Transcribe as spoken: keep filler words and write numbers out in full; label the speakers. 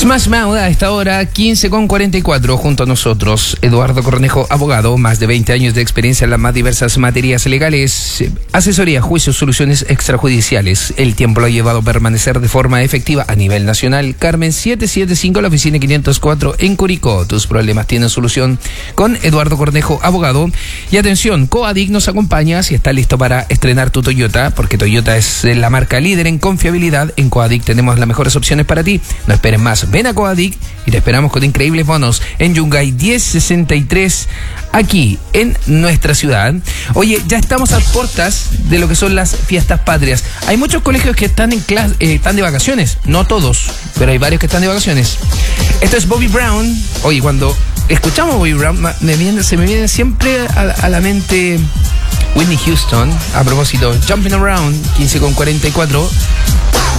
Speaker 1: Smash Mouth a esta hora, quince con cuarenta y cuatro, junto a nosotros, Eduardo Cornejo, abogado, más de veinte años de experiencia en las más diversas materias legales, asesoría, juicios, soluciones extrajudiciales. El tiempo lo ha llevado a permanecer de forma efectiva a nivel nacional. Carmen setecientos setenta y cinco, la oficina quinientos cuatro en Curicó. Tus problemas tienen solución con Eduardo Cornejo, abogado. Y atención, Coadic nos acompaña si estás listo para estrenar tu Toyota, porque Toyota es la marca líder en confiabilidad. En Coadic tenemos las mejores opciones para ti. No esperes más. Ven a Coadic y te esperamos con increíbles bonos en Yungay diez sesenta y tres, aquí en nuestra ciudad. Oye, ya estamos a puertas de lo que son las fiestas patrias. Hay muchos colegios que están en clase, eh, están de vacaciones, no todos, pero hay varios que están de vacaciones. Esto es Bobby Brown. Oye, cuando escuchamos Bobby Brown, me viene, se me viene siempre a, a la mente Whitney Houston. A propósito, Jumping Around, quince con cuarenta y cuatro.